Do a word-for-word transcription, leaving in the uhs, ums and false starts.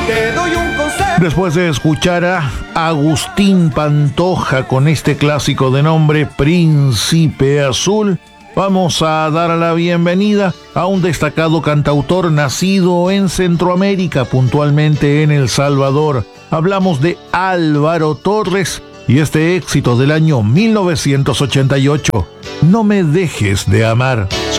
Te doy un consejo. Después de escuchar a Agustín Pantoja con este clásico de nombre Príncipe Azul, vamos a dar la bienvenida a un destacado cantautor nacido en Centroamérica, puntualmente en El Salvador. Hablamos de Álvaro Torres y este éxito del año mil novecientos ochenta y ocho, No me dejes de amar.